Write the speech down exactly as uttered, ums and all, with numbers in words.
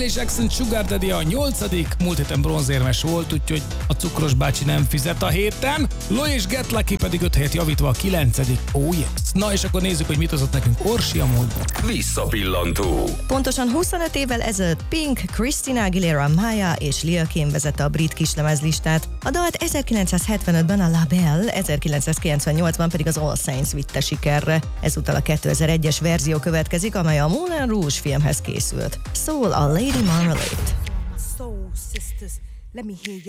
és Jackson Sugar Daddy a nyolcadik, múlt héten bronzérmes volt, úgyhogy a cukros bácsi nem fizet a héten. Lo és Get Lucky pedig öt helyet javítva a kilencedik. Oh yes! Na és akkor nézzük, hogy mit hozott nekünk Orsi a múltban. Visszapillantó. Pontosan huszonöt évvel ezelőtt Pink, Christina Aguilera, Maya és Lil Kim vezette a brit kislemezlistát. A dalt ezerkilencszázhetvenötben a La Belle, ezerkilencszázkilencvennyolcban pedig az All Saints vitte sikerre. Ezúttal a kétezer-egyes verzió következik, amely a Moulin Rouge filmhez készült. Szól a Lady Marmalade. Soul sisters, let me hear